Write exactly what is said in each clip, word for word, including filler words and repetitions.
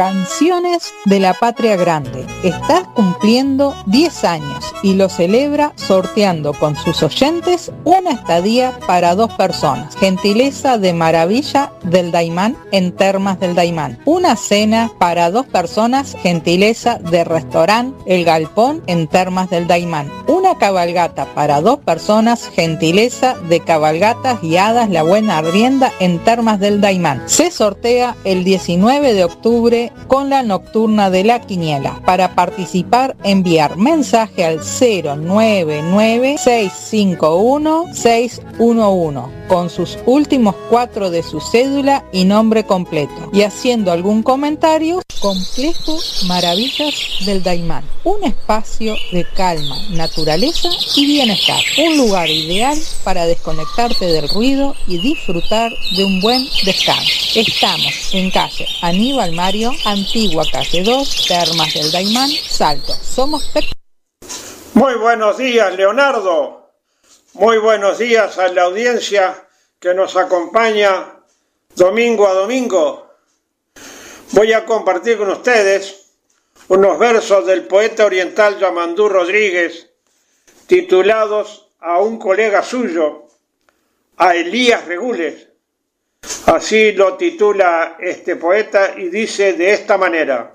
Canciones de la Patria Grande está cumpliendo diez años y lo celebra sorteando con sus oyentes una estadía para dos personas. Gentileza de Maravilla del Daymán en Termas del Daymán. Una cena para dos personas, gentileza de Restaurant El Galpón en Termas del Daymán. Una cabalgata para dos personas, gentileza de Cabalgatas Guiadas La Buena Arrienda en Termas del Daymán. Se sortea el diecinueve de octubre con la nocturna de la quiniela. Para participar, enviar mensaje al cero nueve nueve seis cinco uno seis uno uno con sus últimos cuatro de su cédula y nombre completo, y haciendo algún comentario. Complejo Maravillas del Daymán, un espacio de calma, naturaleza y bienestar, un lugar ideal para desconectarte del ruido y disfrutar de un buen descanso. Estamos en calle Aníbal Mario, antigua calle dos, Termas del Daymán, Salto. Somos pe- Muy buenos días, Leonardo. Muy buenos días a la audiencia que nos acompaña domingo a domingo. Voy a compartir con ustedes unos versos del poeta oriental Yamandú Rodríguez, titulados a un colega suyo, a Elías Regules. Así lo titula este poeta y dice de esta manera: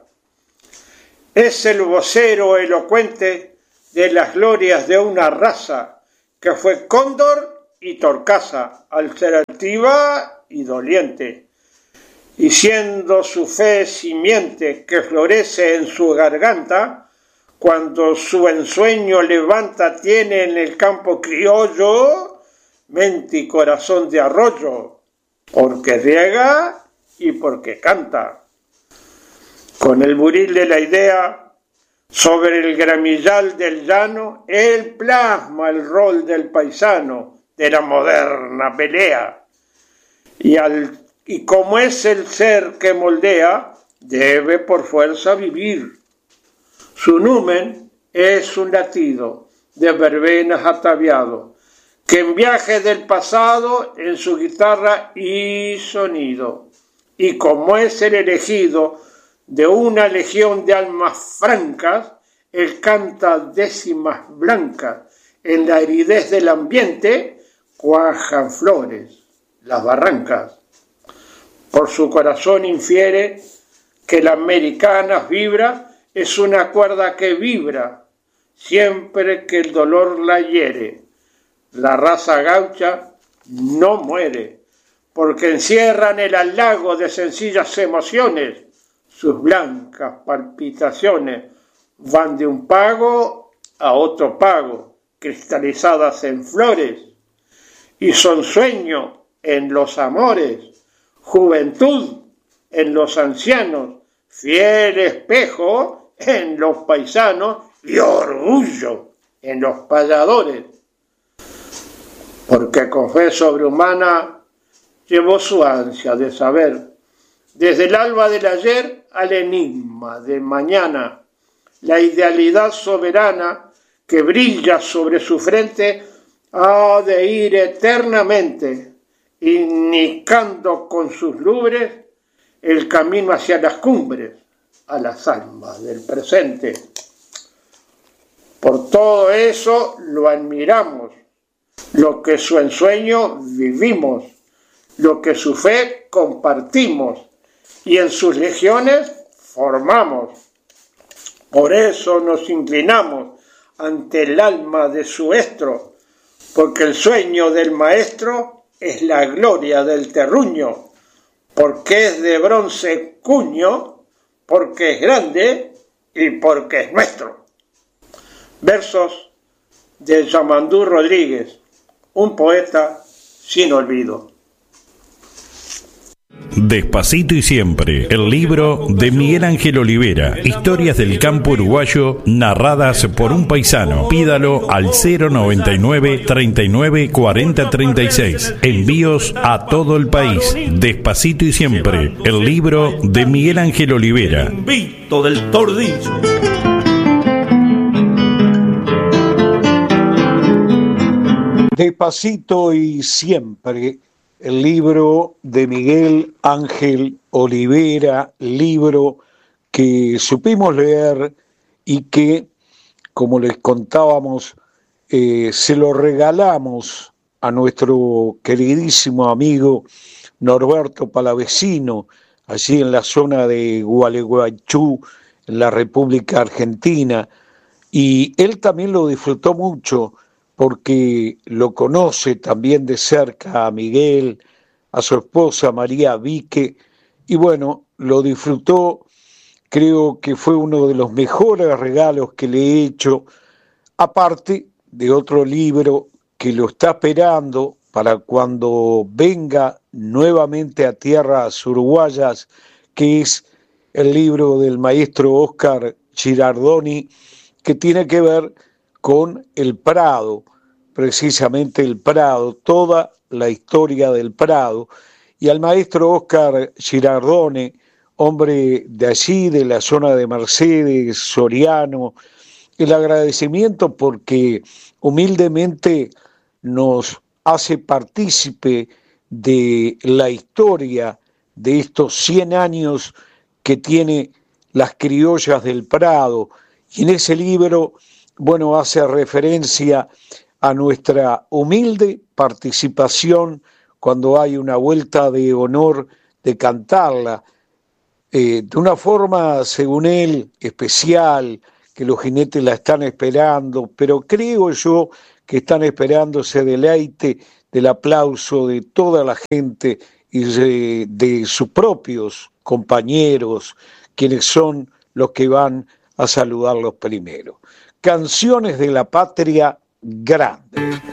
es el vocero elocuente de las glorias de una raza que fue cóndor y torcaza al ser altiva y doliente, y siendo su fe simiente que florece en su garganta, cuando su ensueño levanta tiene en el campo criollo mente y corazón de arroyo, porque riega y porque canta. Con el buril de la idea sobre el gramillal del llano, él plasma el rol del paisano de la moderna pelea, y, al, y como es el ser que moldea, debe por fuerza vivir. Su numen es un latido de verbenas ataviado, que en viaje del pasado en su guitarra y sonido, y como es el elegido de una legión de almas francas, él canta décimas blancas, en la aridez del ambiente cuajan flores las barrancas. Por su corazón infiere que la americana vibra es una cuerda que vibra siempre que el dolor la hiere. La raza gaucha no muere, porque encierran el halago de sencillas emociones. Sus blancas palpitaciones van de un pago a otro pago, cristalizadas en flores, y son sueño en los amores, juventud en los ancianos, fiel espejo en los paisanos y orgullo en los payadores. Porque con fe sobrehumana llevó su ansia de saber, desde el alba del ayer al enigma del mañana, la idealidad soberana que brilla sobre su frente ha de ir eternamente, indicando con sus lubres el camino hacia las cumbres, a las almas del presente. Por todo eso lo admiramos, lo que su ensueño vivimos, lo que su fe compartimos, y en sus legiones formamos. Por eso nos inclinamos ante el alma de su estro, porque el sueño del maestro es la gloria del terruño, porque es de bronce cuño, porque es grande y porque es nuestro. Versos de Yamandú Rodríguez, un poeta sin olvido. Despacito y siempre, el libro de Miguel Ángel Olivera, historias del campo uruguayo narradas por un paisano. Pídalo al cero noventa y nueve treinta y nueve cuarenta treinta y seis. Envíos a todo el país. Despacito y siempre, el libro de Miguel Ángel Olivera. Invito del Tordillo. Despacito y siempre, el libro de Miguel Ángel Olivera, libro que supimos leer y que, como les contábamos, eh, se lo regalamos a nuestro queridísimo amigo Norberto Palavecino, allí en la zona de Gualeguaychú, en la República Argentina, y él también lo disfrutó mucho porque lo conoce también de cerca a Miguel, a su esposa María Vique, y bueno, lo disfrutó. Creo que fue uno de los mejores regalos que le he hecho, aparte de otro libro que lo está esperando para cuando venga nuevamente a tierras uruguayas, que es el libro del maestro Oscar Girardoni, que tiene que ver con el Prado, precisamente el Prado, toda la historia del Prado. Y al maestro Oscar Girardoni, hombre de allí, de la zona de Mercedes, Soriano, el agradecimiento porque humildemente nos hace partícipe de la historia de estos cien años que tiene las criollas del Prado. Y en ese libro, bueno, hace referencia a nuestra humilde participación cuando hay una vuelta de honor de cantarla, eh, de una forma, según él, especial, que los jinetes la están esperando, pero creo yo que están esperando ese deleite del aplauso de toda la gente y de, de sus propios compañeros, quienes son los que van a saludarlos primero. Canciones de la Patria Grande.